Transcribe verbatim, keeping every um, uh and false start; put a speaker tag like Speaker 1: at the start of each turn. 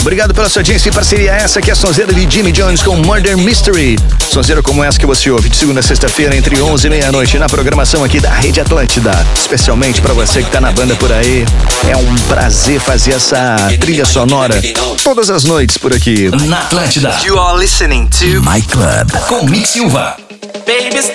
Speaker 1: Obrigado pela sua audiência e parceria. Essa aqui é a sonzeira de Jimmy Jones com Murder Mystery. Sonzeira como essa que você ouve de segunda a sexta-feira entre onze e meia-noite na programação aqui da Rede Atlântida. Especialmente pra você que tá na banda por aí. É um prazer fazer essa trilha sonora todas as noites por aqui.
Speaker 2: Na Atlântida.
Speaker 3: You are listening to
Speaker 2: My Club com Mick Silva.
Speaker 3: Baby